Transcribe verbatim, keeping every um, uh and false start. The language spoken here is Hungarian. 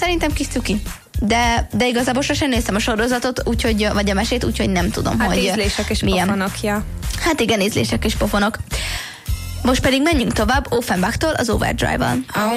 szerintem kis cuki. De, de igazából sosem néztem a sorozatot, úgyhogy, vagy a mesét, úgyhogy nem tudom, hát hogy ízlések és milyen. pofonok, ja. Hát igen, ízlések és pofonok. Most pedig menjünk tovább Offenbachtól az Overdrive-val.